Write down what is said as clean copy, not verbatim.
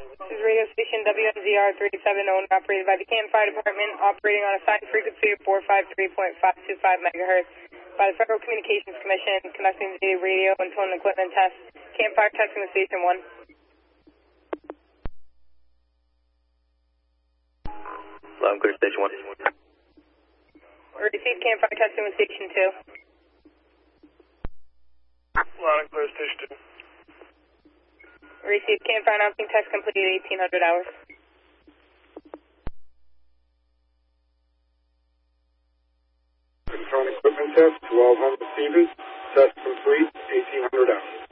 This is radio station WNZR 37, owned and operated by the Canton Fire Department, operating on a assigned frequency of 453.525 megahertz by the Federal Communications Commission, conducting the radio and tone equipment test. Canton Fire testing with Station 1. Loud and clear, Station 1. Received Canton Fire testing with Station 2. Loud and clear, Station 2. Received Canton Fire announcing test completed 1800 hours. Tone equipment test, 1200 Stevens. Test complete, 1800 hours.